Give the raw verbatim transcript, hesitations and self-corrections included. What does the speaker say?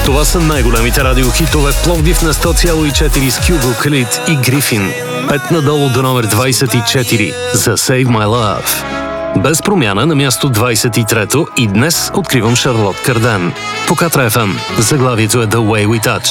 Това са най-големите радиохитове в Пловдив на сто цяло и четири с Кюго, Калит и Грифин. Пет надолу до номер двадесет и четири за Save My Love. Без промяна на място двадесет и трето и днес откривам Шарлот Карден. По Катра Еф Ем заглавието е The Way We Touch.